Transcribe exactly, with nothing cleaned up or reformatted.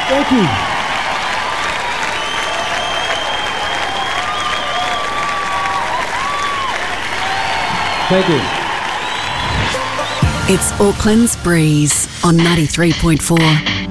Thank you. Thank you. It's Auckland's Breeze on ninety-three point four.